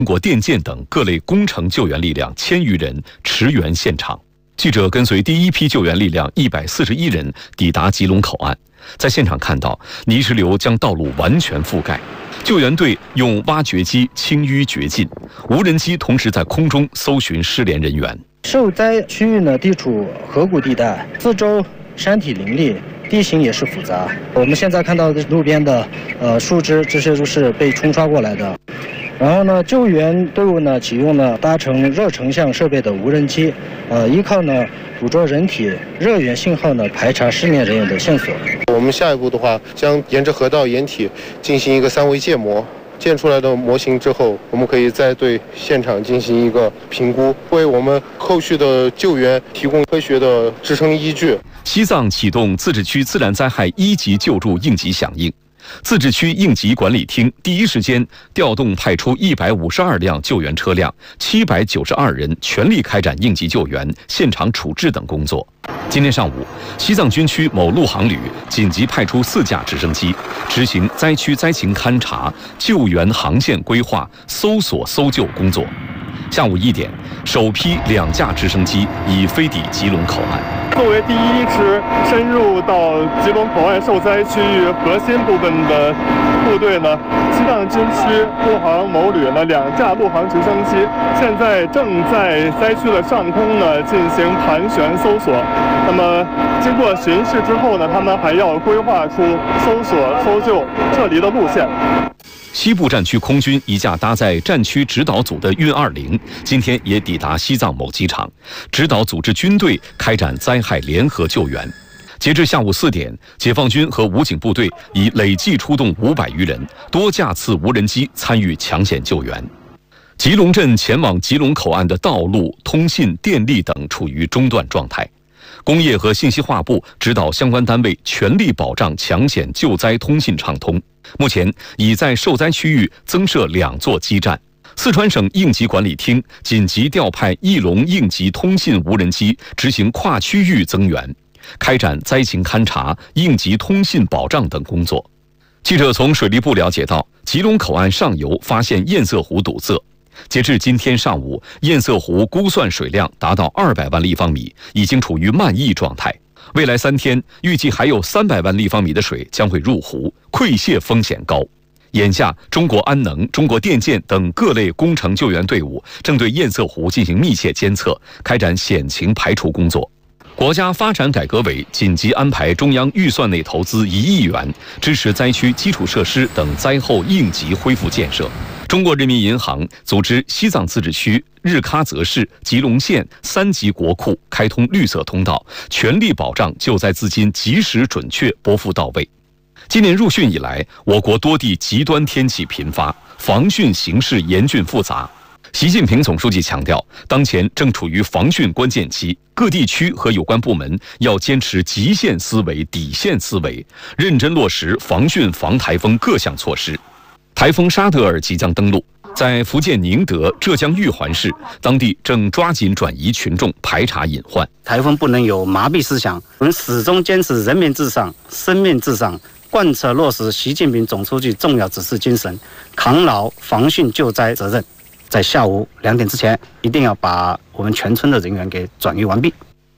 中国电建等各类工程救援力量1000余人驰援现场。记者跟随第一批救援力量141人抵达吉隆口岸，在现场看到泥石流将道路完全覆盖，救援队用挖掘机清淤掘尽，无人机同时在空中搜寻失联人员。 受灾区域呢，地处河谷地带，四周山体林立，地形也是复杂。我们现在看到的路边的树枝，这些都是被冲刷过来的。然后呢，救援队伍呢启用了搭乘热成像设备的无人机，依靠呢捕捉人体热源信号呢排查失联人员的线索。 我们下一步的话，将沿着河道掩体进行一个3维建模。建出来的模型之后，我们可以再对现场进行一个评估，为我们后续的救援提供科学的支撑依据。 西藏启动自治区自然灾害1级救助应急响应，自治区应急管理厅第一时间调动派出152辆救援车辆，792人，全力开展应急救援、现场处置等工作。今天上午，西藏军区某陆航旅紧急派出4架直升机，执行灾区灾情勘察、救援航线规划、搜索搜救工作。下午1点，首批2架直升机已飞抵吉隆口岸。 作为第一支深入到吉隆口岸受灾区域核心部分的部队呢，西藏军区陆航某旅呢2架陆航直升机现在正在灾区的上空呢进行盘旋搜索。那么经过巡视之后呢，他们还要规划出搜索、搜救、撤离的路线。 西部战区空军一架搭载战区指导组的运20今天也抵达西藏某机场，指导组织军队开展灾害联合救援。截至下午4点，解放军和武警部队已累计出动500余人，多架次无人机参与抢险救援。吉隆镇前往吉隆口岸的道路、通信、电力等处于中断状态。工业和信息化部指导相关单位全力保障抢险救灾通信畅通。目前已在受灾区域增设2座基站。四川省应急管理厅紧急调派翼龙应急通信无人机执行跨区域增援，开展灾情勘察、应急通信保障等工作。记者从水利部了解到，吉隆口岸上游发现堰塞湖堵塞。截至今天上午，堰塞湖估算水量达到200万立方米，已经处于漫溢状态。未来3天，预计还有300万立方米的水将会入湖，溃泄风险高。眼下，中国安能、中国电建等各类工程救援队伍正对堰塞湖进行密切监测，开展险情排除工作。国家发展改革委紧急安排中央预算内投资1亿元，支持灾区基础设施等灾后应急恢复建设。中国人民银行组织西藏自治区、日喀则市、吉隆县3级国库开通绿色通道，全力保障救灾资金及时准确拨付到位。今年入汛以来，我国多地极端天气频发，防汛形势严峻复杂。习近平总书记强调，当前正处于防汛关键期，各地区和有关部门要坚持极限思维、底线思维，认真落实防汛防台风各项措施。台风沙德尔即将登陆，在福建宁德、浙江玉环市，当地正抓紧转移群众，排查隐患。 台风不能有麻痹思想，我们始终坚持人民至上、生命至上，贯彻落实习近平总书记重要指示精神，扛牢防汛救灾责任。在下午2点之前，一定要把我们全村的人员给转移完毕。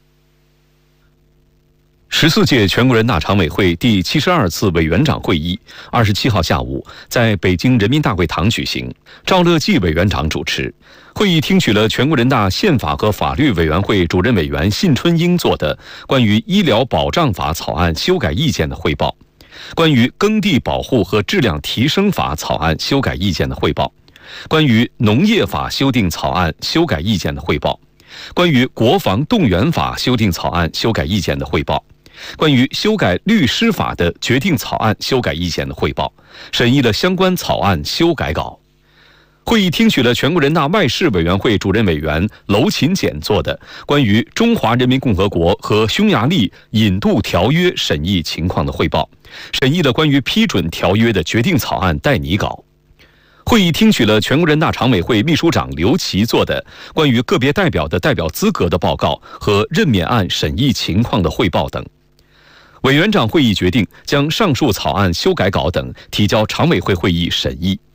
14届全国人大常委会第72次委员长会议27号下午在北京人民大会堂举行，赵乐际委员长主持。会议听取了全国人大宪法和法律委员会主任委员信春英作的关于医疗保障法草案修改意见的汇报，关于耕地保护和质量提升法草案修改意见的汇报，关于农业法修订草案修改意见的汇报，关于国防动员法修订草案修改意见的汇报，关于修改律师法的决定草案修改意见的汇报，审议了相关草案修改稿。会议听取了全国人大外事委员会主任委员娄勤俭作的关于中华人民共和国和匈牙利引渡条约审议情况的汇报，审议了关于批准条约的决定草案待拟稿。会议听取了全国人大常委会秘书长刘奇作的关于个别代表的代表资格的报告和任免案审议情况的汇报等。委员长会议决定将上述草案修改稿等提交常委会会议审议。